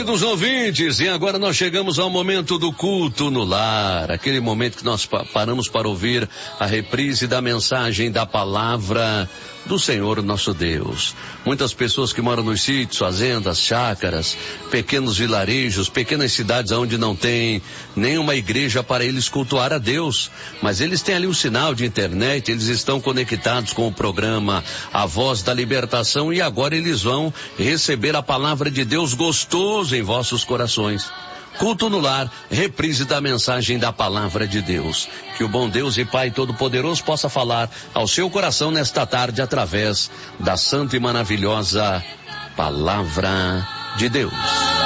Queridos ouvintes, e agora nós chegamos ao momento do culto no lar, aquele momento que nós paramos para ouvir a reprise da mensagem da palavra do Senhor nosso Deus. Muitas pessoas que moram nos sítios, fazendas, chácaras, pequenos vilarejos, pequenas cidades onde não tem nenhuma igreja para eles cultuar a Deus, mas eles têm ali um sinal de internet, eles estão conectados com o programa A Voz da Libertação e agora eles vão receber a palavra de Deus gostoso em vossos corações. Culto no lar, reprise da mensagem da palavra de Deus. Que o bom Deus e Pai Todo-Poderoso possa falar ao seu coração nesta tarde através da santa e maravilhosa palavra de Deus.